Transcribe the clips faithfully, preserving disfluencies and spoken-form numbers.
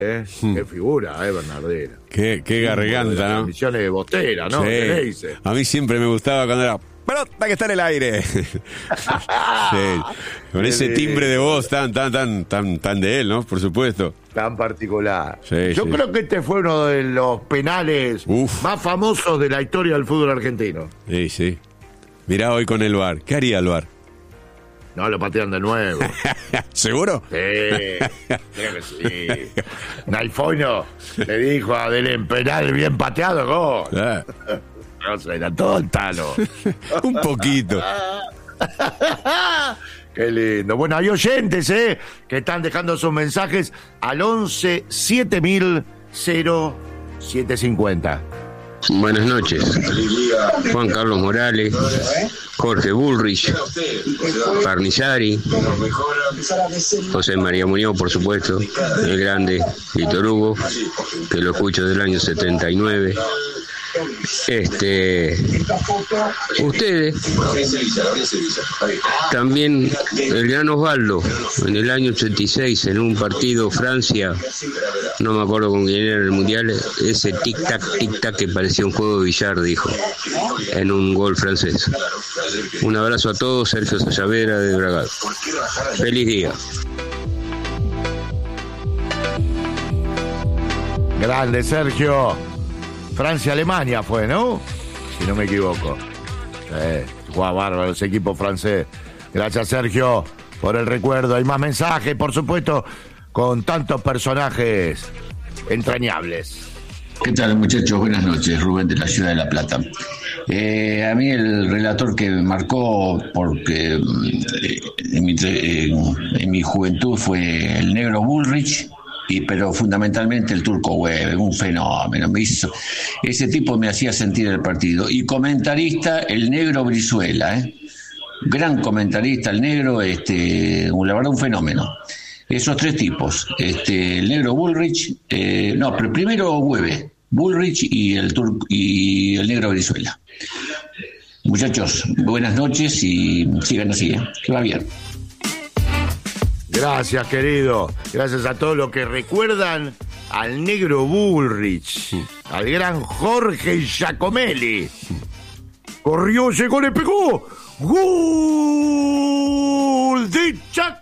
¿Eh? Hmm. Qué figura, eh, Bernardino. Qué, qué garganta, ¿no? Misiones de Bostera, ¿no? Sí. ¿Qué le dice? A mí siempre me gustaba cuando era pelota que está en el aire. Sí. Con ese timbre de voz tan, tan, tan, tan, tan de él, ¿no? Por supuesto. Tan particular. Sí, Yo sí. creo que este fue uno de los penales Uf. más famosos de la historia del fútbol argentino. Sí, sí. Mirá hoy con el V A R. ¿Qué haría el V A R? No, lo patean de nuevo. ¿Seguro? Sí, creo que sí. Naifoino le dijo a Delén, penal bien pateado, gol. Ah, No sé, era todo el talo. un poquito. Qué lindo. Bueno, hay oyentes, ¿eh? Que están dejando sus mensajes al once siete mil cero siete cincuenta. Buenas noches. Juan Carlos Morales, Jorge Bullrich, Parnizari, José María Muñoz, por supuesto, el grande Víctor Hugo, que lo escucho del año setenta y nueve. Este, ustedes, también el gran Osvaldo, en el año ochenta y seis, en un partido Francia, no me acuerdo con quién era en el Mundial, ese tic-tac, tic-tac que parecía un juego de billar, dijo, en un gol francés. Un abrazo a todos, Sergio Sayavera de Bragado. Feliz día. Grande, Sergio. Francia-Alemania fue, ¿no? Si no me equivoco. Eh, jugaba bárbaro ese equipo francés. Gracias, Sergio, por el recuerdo. Hay más mensajes, por supuesto, con tantos personajes entrañables. ¿Qué tal, muchachos? Buenas noches, Rubén de la Ciudad de La Plata. Eh, a mí el relator que me marcó, porque eh, en, mi, eh, en mi juventud fue el negro Bullrich, y, pero fundamentalmente el Turco Güemes, un fenómeno. Me hizo, ese tipo me hacía sentir el partido. Y comentarista, el negro Brizuela, ¿eh? Gran comentarista, el negro, este, la verdad, un fenómeno. Esos tres tipos, este, el negro Bullrich, eh, no, pero primero Güemes, Bullrich y el Tur- y el negro Brizuela. Muchachos, buenas noches y sigan así, ¿eh? Que va bien. Gracias, querido. Gracias a todos los que recuerdan al negro Bullrich, al gran Jorge Giacomelli. Corrió, llegó, le pegó. ¡Gol de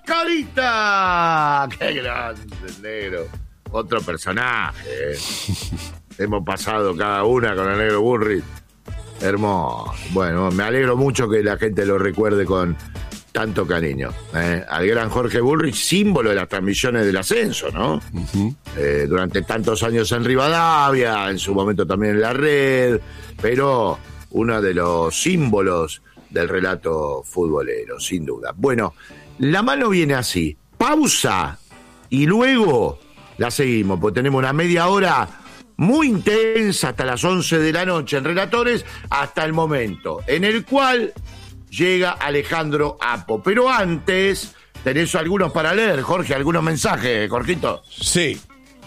Chacarita! ¡Qué grande el negro! Otro personaje. ¿eh? Hemos pasado cada una con el negro Bullrich. Hermoso. Bueno, me alegro mucho que la gente lo recuerde con tanto cariño. ¿eh? Al gran Jorge Bullrich, símbolo de las transmisiones del ascenso, ¿no? Uh-huh. Eh, durante tantos años en Rivadavia, en su momento también en la red, pero uno de los símbolos del relato futbolero, sin duda. Bueno, la mano viene así, pausa, y luego la seguimos, porque tenemos una media hora muy intensa hasta las once de la noche en Relatores, hasta el momento en el cual llega Alejandro Apo. Pero antes, tenés algunos para leer, Jorge, algunos mensajes, Jorgito. Sí.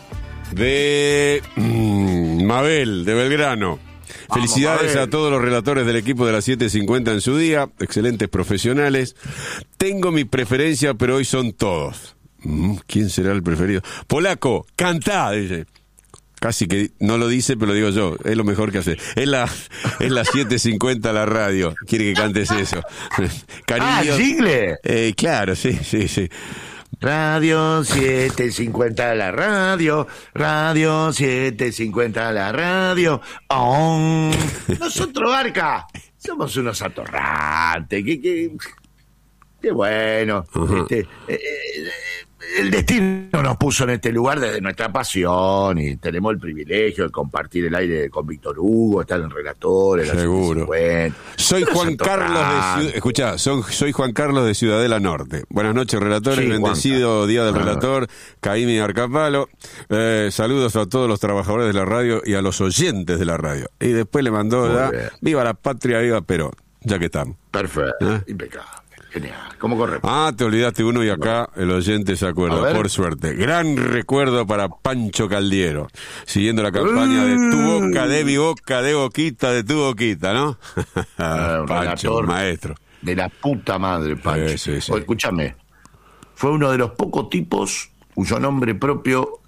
De mm, Mabel, de Belgrano. Vamos, Felicidades Mabel. a todos los relatores del equipo de las siete cincuenta en su día. Excelentes profesionales. Tengo mi preferencia, pero hoy son todos. Mm, ¿Quién será el preferido? Polaco, cantá, dice. Casi que no lo dice, pero lo digo yo. Es lo mejor que hace. Es la, es la siete cincuenta la radio. Quiere que cantes eso. Cariño. Ah, ¿Jingle? Eh, claro, sí, sí, sí. Radio siete cincuenta la radio, Radio siete cincuenta la radio. Oh. Nosotros, Barca, somos unos atorrantes. Qué, qué, qué bueno. Uh-huh. Este, eh, eh, el destino nos puso en este lugar desde nuestra pasión y tenemos el privilegio de compartir el aire con Víctor Hugo, estar en Relatores, la Seguro. siete cincuenta. Soy Unos Juan Carlos de atorrantes. Ciudad... Escuchá, son- soy Juan Carlos de Ciudadela Norte. Buenas noches, relatores. Sí, Bendecido Juanca. Día del Ah. Relator. Caimi Arcapalo. Eh, saludos a todos los trabajadores de la radio y a los oyentes de la radio. Y después le mandó Muy ya, bien. viva la patria, viva Perón. Ya que estamos. Perfecto, ¿Eh? impecable, genial. ¿Cómo corre? Ah, te olvidaste uno y acá el oyente se A acuerda, ver. por suerte. Gran recuerdo para Pancho Caldiero, siguiendo la campaña de tu boca, de mi boca, de boquita, de tu boquita, ¿no? Ah, un Pancho, relator maestro. de la puta madre, Pancho. Sí, sí, sí. O, escúchame, fue uno de los pocos tipos cuyo nombre propio